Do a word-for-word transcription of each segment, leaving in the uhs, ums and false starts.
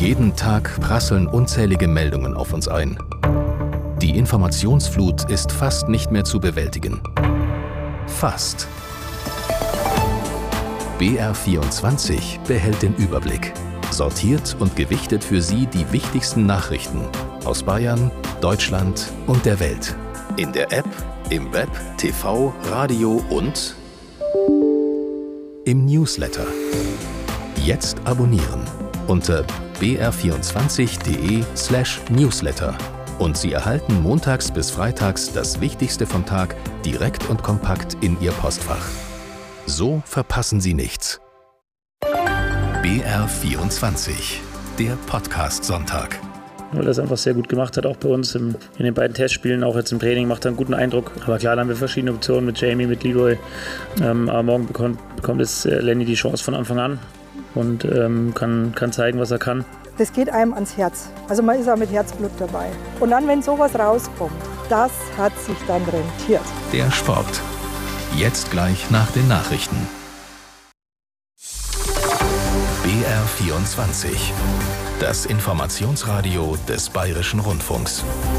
Jeden Tag prasseln unzählige Meldungen auf uns ein. Die Informationsflut ist fast nicht mehr zu bewältigen. Fast. B R vierundzwanzig behält den Überblick, sortiert und gewichtet für Sie die wichtigsten Nachrichten aus Bayern, Deutschland und der Welt. In der App, im Web, T V, Radio und im Newsletter. Jetzt abonnieren unter b r vierundzwanzig punkt d e slash newsletter und Sie erhalten montags bis freitags das Wichtigste vom Tag direkt und kompakt in Ihr Postfach. So verpassen Sie nichts. B R vierundzwanzig, der Podcast-Sonntag. Weil er es einfach sehr gut gemacht hat, auch bei uns im, in den beiden Testspielen, auch jetzt im Training, macht er einen guten Eindruck. Aber klar, dann haben wir verschiedene Optionen mit Jamie, mit Leroy. Ähm, aber morgen bekommt, bekommt es äh, Lenny die Chance von Anfang an und ähm, kann, kann zeigen, was er kann. Das geht einem ans Herz. Also man ist auch mit Herzblut dabei. Und dann, wenn sowas rauskommt, das hat sich dann rentiert. Der Sport. Jetzt gleich nach den Nachrichten. B R vierundzwanzig. Das Informationsradio des Bayerischen Rundfunks.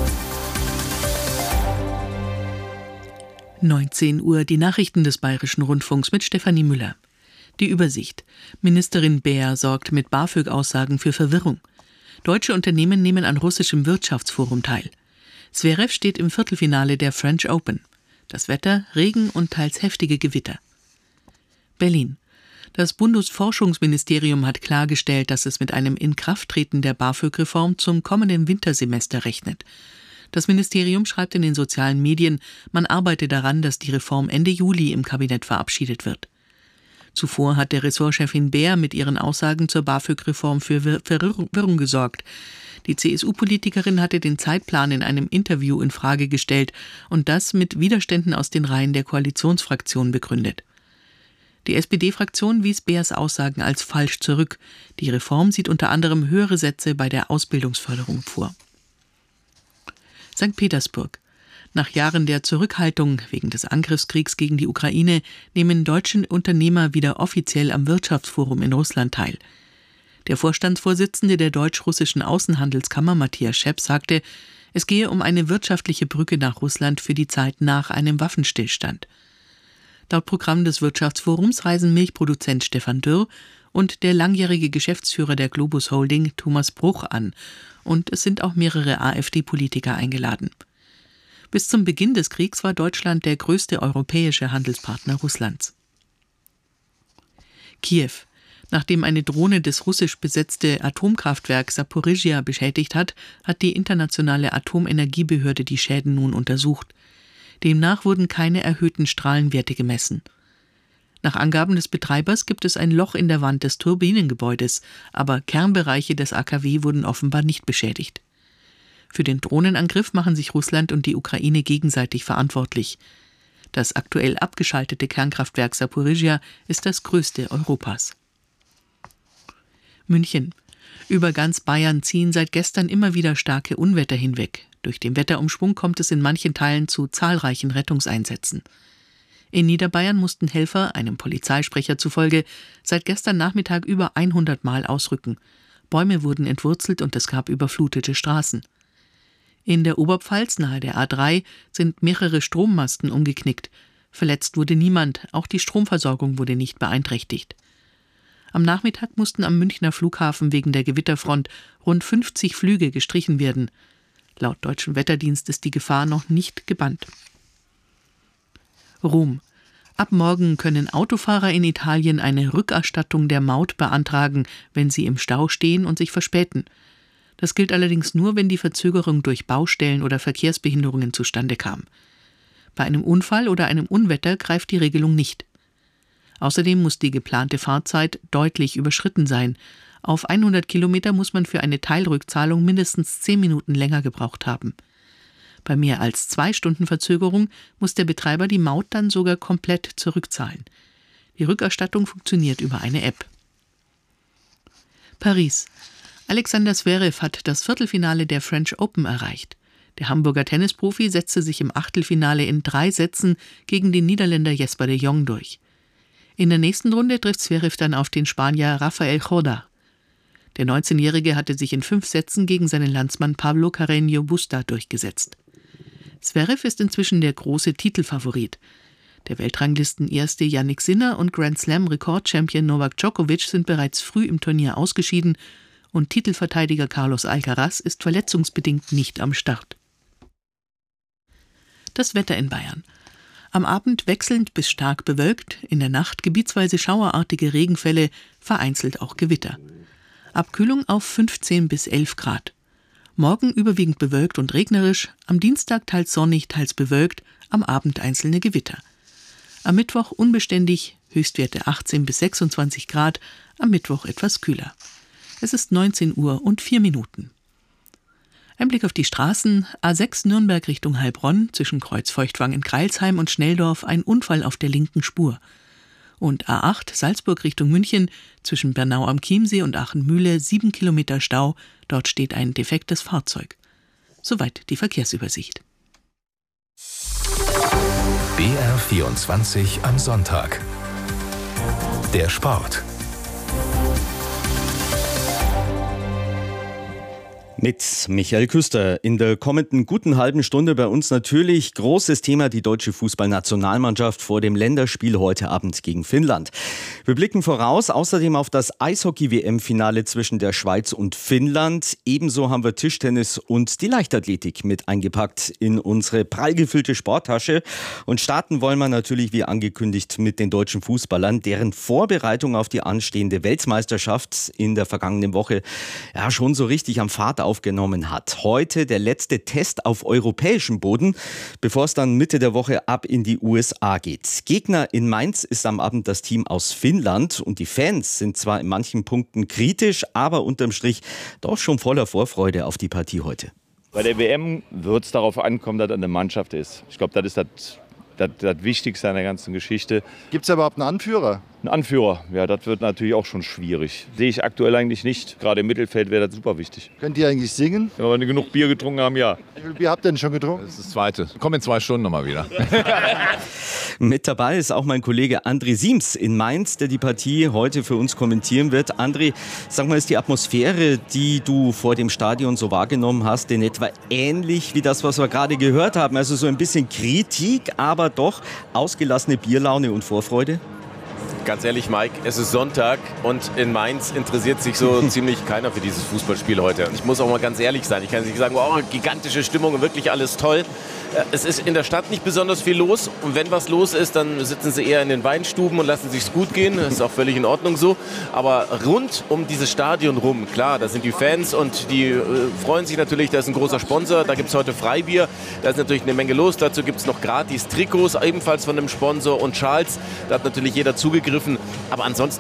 neunzehn Uhr, die Nachrichten des Bayerischen Rundfunks mit Stefanie Müller. Die Übersicht. Ministerin Baer sorgt mit BAföG-Aussagen für Verwirrung. Deutsche Unternehmen nehmen an russischem Wirtschaftsforum teil. Zverev steht im Viertelfinale der French Open. Das Wetter, Regen und teils heftige Gewitter. Berlin. Das Bundesforschungsministerium hat klargestellt, dass es mit einem Inkrafttreten der BAföG-Reform zum kommenden Wintersemester rechnet. Das Ministerium schreibt in den sozialen Medien, man arbeite daran, dass die Reform Ende Juli im Kabinett verabschiedet wird. Zuvor hat der Ressortchefin Baer mit ihren Aussagen zur BAföG-Reform für Verwirrung gesorgt. Die C S U-Politikerin hatte den Zeitplan in einem Interview in Frage gestellt und das mit Widerständen aus den Reihen der Koalitionsfraktion begründet. Die S P D-Fraktion wies Baers Aussagen als falsch zurück. Die Reform sieht unter anderem höhere Sätze bei der Ausbildungsförderung vor. Sankt Petersburg. Nach Jahren der Zurückhaltung wegen des Angriffskriegs gegen die Ukraine nehmen deutsche Unternehmer wieder offiziell am Wirtschaftsforum in Russland teil. Der Vorstandsvorsitzende der deutsch-russischen Außenhandelskammer, Matthias Schepp, sagte, es gehe um eine wirtschaftliche Brücke nach Russland für die Zeit nach einem Waffenstillstand. Laut Programm des Wirtschaftsforums reisen Milchproduzent Stefan Dürr und der langjährige Geschäftsführer der Globus Holding, Thomas Bruch, an. Und es sind auch mehrere AfD-Politiker eingeladen. Bis zum Beginn des Kriegs war Deutschland der größte europäische Handelspartner Russlands. Kiew. Nachdem eine Drohne das russisch besetzte Atomkraftwerk Saporischschja beschädigt hat, hat die internationale Atomenergiebehörde die Schäden nun untersucht. Demnach wurden keine erhöhten Strahlenwerte gemessen. Nach Angaben des Betreibers gibt es ein Loch in der Wand des Turbinengebäudes, aber Kernbereiche des A K W wurden offenbar nicht beschädigt. Für den Drohnenangriff machen sich Russland und die Ukraine gegenseitig verantwortlich. Das aktuell abgeschaltete Kernkraftwerk Saporischschja ist das größte Europas. München. Über ganz Bayern ziehen seit gestern immer wieder starke Unwetter hinweg. Durch den Wetterumschwung kommt es in manchen Teilen zu zahlreichen Rettungseinsätzen. In Niederbayern mussten Helfer, einem Polizeisprecher zufolge, seit gestern Nachmittag über hundert Mal ausrücken. Bäume wurden entwurzelt und es gab überflutete Straßen. In der Oberpfalz nahe der A drei sind mehrere Strommasten umgeknickt. Verletzt wurde niemand, auch die Stromversorgung wurde nicht beeinträchtigt. Am Nachmittag mussten am Münchner Flughafen wegen der Gewitterfront rund fünfzig Flüge gestrichen werden. Laut deutschem Wetterdienst ist die Gefahr noch nicht gebannt. Rom. Ab morgen können Autofahrer in Italien eine Rückerstattung der Maut beantragen, wenn sie im Stau stehen und sich verspäten. Das gilt allerdings nur, wenn die Verzögerung durch Baustellen oder Verkehrsbehinderungen zustande kam. Bei einem Unfall oder einem Unwetter greift die Regelung nicht. Außerdem muss die geplante Fahrzeit deutlich überschritten sein. Auf hundert Kilometer muss man für eine Teilrückzahlung mindestens zehn Minuten länger gebraucht haben. Bei mehr als zwei Stunden Verzögerung muss der Betreiber die Maut dann sogar komplett zurückzahlen. Die Rückerstattung funktioniert über eine App. Paris. Alexander Zverev hat das Viertelfinale der French Open erreicht. Der Hamburger Tennisprofi setzte sich im Achtelfinale in drei Sätzen gegen den Niederländer Jesper de Jong durch. In der nächsten Runde trifft Zverev dann auf den Spanier Rafael Corda. Der neunzehnjährige hatte sich in fünf Sätzen gegen seinen Landsmann Pablo Carreño Busta durchgesetzt. Zverev ist inzwischen der große Titelfavorit. Der Weltranglisten-Erste Jannik Sinner und Grand-Slam-Rekordchampion Novak Djokovic sind bereits früh im Turnier ausgeschieden und Titelverteidiger Carlos Alcaraz ist verletzungsbedingt nicht am Start. Das Wetter in Bayern. Am Abend wechselnd bis stark bewölkt, in der Nacht gebietsweise schauerartige Regenfälle, vereinzelt auch Gewitter. Abkühlung auf fünfzehn bis elf Grad. Morgen überwiegend bewölkt und regnerisch, am Dienstag teils sonnig, teils bewölkt, am Abend einzelne Gewitter. Am Mittwoch unbeständig, Höchstwerte achtzehn bis sechsundzwanzig Grad, am Mittwoch etwas kühler. Es ist neunzehn Uhr und vier Minuten. Ein Blick auf die Straßen. A sechs Nürnberg Richtung Heilbronn, zwischen Kreuzfeuchtwang in Greilsheim und Schnelldorf ein Unfall auf der linken Spur. Und A acht Salzburg Richtung München, zwischen Bernau am Chiemsee und Aachen-Mühle sieben Kilometer Stau, dort steht ein defektes Fahrzeug. Soweit die Verkehrsübersicht. B R vierundzwanzig am Sonntag. Der Sport. Mit Michael Küster. In der kommenden guten halben Stunde bei uns natürlich großes Thema die deutsche Fußballnationalmannschaft vor dem Länderspiel heute Abend gegen Finnland. Wir blicken voraus außerdem auf das Eishockey-W M-Finale zwischen der Schweiz und Finnland. Ebenso haben wir Tischtennis und die Leichtathletik mit eingepackt in unsere prall gefüllte Sporttasche. Und starten wollen wir natürlich wie angekündigt mit den deutschen Fußballern, deren Vorbereitung auf die anstehende Weltmeisterschaft in der vergangenen Woche ja schon so richtig am Fahrt aufgenommen hat. Heute der letzte Test auf europäischem Boden, bevor es dann Mitte der Woche ab in die U S A geht. Gegner in Mainz ist am Abend das Team aus Finnland und die Fans sind zwar in manchen Punkten kritisch, aber unterm Strich doch schon voller Vorfreude auf die Partie heute. Bei der W M wird es darauf ankommen, dass eine Mannschaft ist. Ich glaube, das ist das, das, das Wichtigste an der ganzen Geschichte. Gibt es überhaupt einen Anführer? Ein Anführer, ja, das wird natürlich auch schon schwierig. Sehe ich aktuell eigentlich nicht. Gerade im Mittelfeld wäre das super wichtig. Könnt ihr eigentlich singen? Wenn wir genug Bier getrunken haben, ja. Wie viel Bier habt ihr denn schon getrunken? Das ist das zweite. Komm in zwei Stunden nochmal wieder. Mit dabei ist auch mein Kollege André Siems in Mainz, der die Partie heute für uns kommentieren wird. André, sag mal, ist die Atmosphäre, die du vor dem Stadion so wahrgenommen hast, in etwa ähnlich wie das, was wir gerade gehört haben? Also so ein bisschen Kritik, aber doch ausgelassene Bierlaune und Vorfreude? Ganz ehrlich, Mike, es ist Sonntag und in Mainz interessiert sich so ziemlich keiner für dieses Fußballspiel heute. Ich muss auch mal ganz ehrlich sein. Ich kann nicht sagen, oh, gigantische Stimmung und wirklich alles toll. Es ist in der Stadt nicht besonders viel los und wenn was los ist, dann sitzen sie eher in den Weinstuben und lassen sich's gut gehen. Das ist auch völlig in Ordnung so. Aber rund um dieses Stadion rum, klar, da sind die Fans und die äh, freuen sich natürlich, da ist ein großer Sponsor, da gibt es heute Freibier, da ist natürlich eine Menge los. Dazu gibt es noch gratis Trikots, ebenfalls von dem Sponsor und Schals. Da hat natürlich jeder zugegriffen. Aber ansonsten